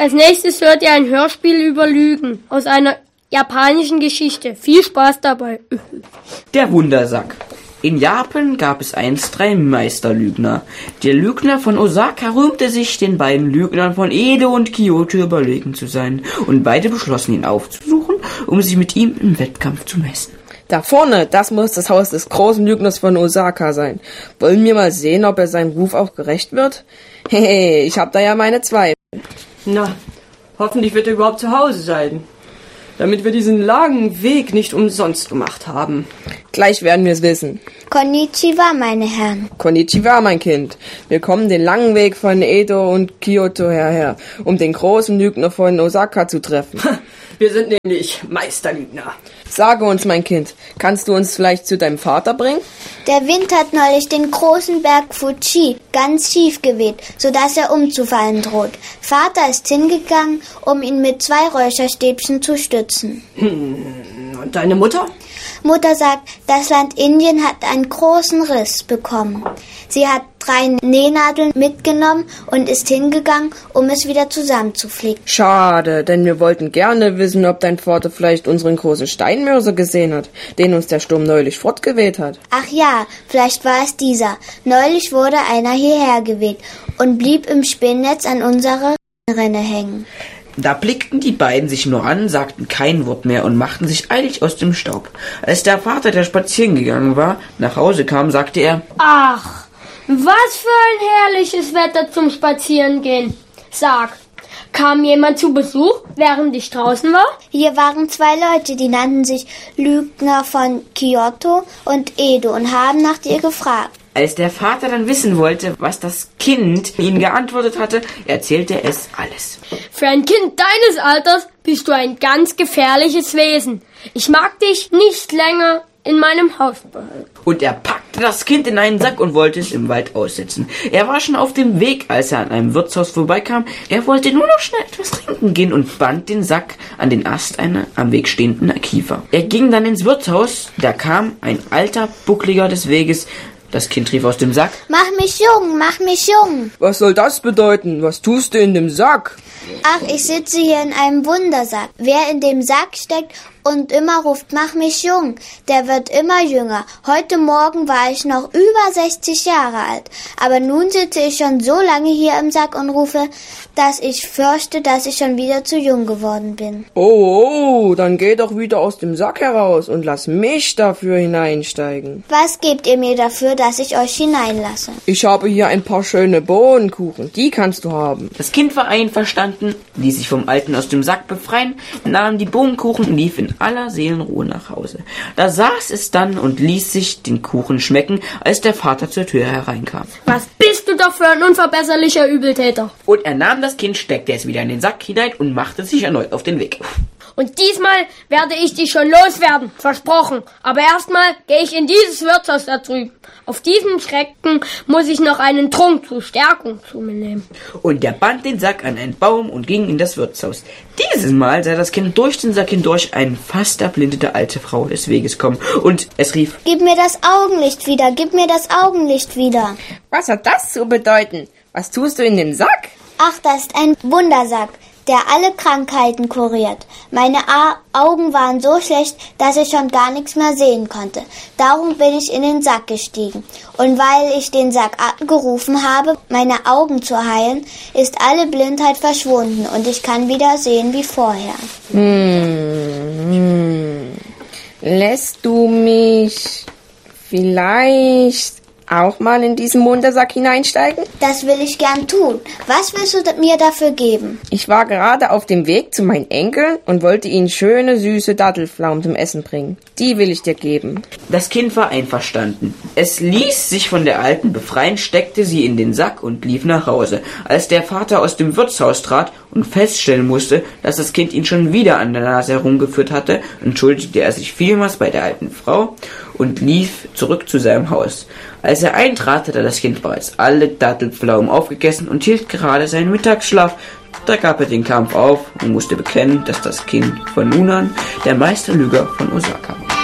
Als nächstes hört ihr ein Hörspiel über Lügen aus einer japanischen Geschichte. Viel Spaß dabei. Der Wundersack. In Japan gab es einst 3 Meisterlügner. Der Lügner von Osaka rühmte sich, den beiden Lügnern von Edo und Kyoto überlegen zu sein. Und beide beschlossen, ihn aufzusuchen, um sich mit ihm im Wettkampf zu messen. Da vorne, das muss das Haus des großen Lügners von Osaka sein. Wollen wir mal sehen, ob er seinem Ruf auch gerecht wird? Hehe, ich hab da ja meine Zweifel. Na, hoffentlich wird er überhaupt zu Hause sein, damit wir diesen langen Weg nicht umsonst gemacht haben. Gleich werden wir es wissen. Konnichiwa, meine Herren. Konnichiwa, mein Kind. Wir kommen den langen Weg von Edo und Kyoto her, um den großen Lügner von Osaka zu treffen. Wir sind nämlich Meisterlügner. Sage uns, mein Kind, kannst du uns vielleicht zu deinem Vater bringen? Der Wind hat neulich den großen Berg Fuji ganz schief geweht, sodass er umzufallen droht. Vater ist hingegangen, um ihn mit 2 Räucherstäbchen zu stützen. Und deine Mutter? Mutter sagt, das Land Indien hat einen großen Riss bekommen. Sie hat 3 Nähnadeln mitgenommen und ist hingegangen, um es wieder zusammenzuflicken. Schade, denn wir wollten gerne wissen, ob dein Vater vielleicht unseren großen Steinmörser gesehen hat, den uns der Sturm neulich fortgeweht hat. Ach ja, vielleicht war es dieser. Neulich wurde einer hierher geweht und blieb im Spinnnetz an unserer Rinne hängen. Da blickten die beiden sich nur an, sagten kein Wort mehr und machten sich eilig aus dem Staub. Als der Vater, der spazieren gegangen war, nach Hause kam, sagte er: Ach, was für ein herrliches Wetter zum Spazierengehen. Sag, kam jemand zu Besuch, während ich draußen war? Hier waren 2 Leute, die nannten sich Lügner von Kyoto und Edo und haben nach dir gefragt. Als der Vater dann wissen wollte, was das Kind ihm geantwortet hatte, erzählte es alles. Für ein Kind deines Alters bist du ein ganz gefährliches Wesen. Ich mag dich nicht länger in meinem Haus behalten. Und er packte das Kind in einen Sack und wollte es im Wald aussetzen. Er war schon auf dem Weg, als er an einem Wirtshaus vorbeikam. Er wollte nur noch schnell etwas trinken gehen und band den Sack an den Ast einer am Weg stehenden Kiefer. Er ging dann ins Wirtshaus. Da kam ein alter Buckliger des Weges. Das Kind rief aus dem Sack: Mach mich jung, mach mich jung. Was soll das bedeuten? Was tust du in dem Sack? Ach, ich sitze hier in einem Wundersack. Wer in dem Sack steckt und immer ruft, mach mich jung, der wird immer jünger. Heute Morgen war ich noch über 60 Jahre alt. Aber nun sitze ich schon so lange hier im Sack und rufe, dass ich fürchte, dass ich schon wieder zu jung geworden bin. Oh, dann geh doch wieder aus dem Sack heraus und lass mich dafür hineinsteigen. Was gebt ihr mir dafür, dass ich euch hineinlasse? Ich habe hier ein paar schöne Bohnenkuchen, die kannst du haben. Das Kind war einverstanden, ließ sich vom Alten aus dem Sack befreien, nahm die Bohnenkuchen und lief in aller Seelenruhe nach Hause. Da saß es dann und ließ sich den Kuchen schmecken, als der Vater zur Tür hereinkam. Was bist du doch für ein unverbesserlicher Übeltäter? Und er nahm das Kind, steckte es wieder in den Sack hinein und machte sich erneut auf den Weg. Und diesmal werde ich dich schon loswerden, versprochen. Aber erstmal gehe ich in dieses Wirtshaus da drüben. Auf diesem Schrecken muss ich noch einen Trunk zur Stärkung zu mir nehmen. Und er band den Sack an einen Baum und ging in das Wirtshaus. Dieses Mal sah das Kind durch den Sack hindurch eine fast erblindete alte Frau des Weges kommen. Und es rief: Gib mir das Augenlicht wieder, gib mir das Augenlicht wieder. Was hat das zu bedeuten? Was tust du in dem Sack? Ach, das ist ein Wundersack, der alle Krankheiten kuriert. Meine Augen waren so schlecht, dass ich schon gar nichts mehr sehen konnte. Darum bin ich in den Sack gestiegen. Und weil ich den Sack gerufen habe, meine Augen zu heilen, ist alle Blindheit verschwunden und ich kann wieder sehen wie vorher. Lässt du mich vielleicht auch mal in diesen Wundersack hineinsteigen? Das will ich gern tun. Was willst du mir dafür geben? Ich war gerade auf dem Weg zu meinen Enkeln und wollte ihnen schöne, süße Dattelpflaumen zum Essen bringen. Die will ich dir geben. Das Kind war einverstanden. Es ließ sich von der Alten befreien, steckte sie in den Sack und lief nach Hause. Als der Vater aus dem Wirtshaus trat und feststellen musste, dass das Kind ihn schon wieder an der Nase herumgeführt hatte, entschuldigte er sich vielmals bei der alten Frau und lief zurück zu seinem Haus. Als er eintrat, hatte das Kind bereits alle Dattelpflaumen aufgegessen und hielt gerade seinen Mittagsschlaf. Da gab er den Kampf auf und musste bekennen, dass das Kind von nun an der Meisterlüger von Osaka war.